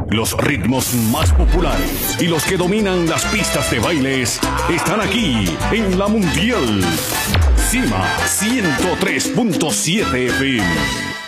Los ritmos más populares y los que dominan las pistas de bailes están aquí en la Mundial. Cima 103.7 FM.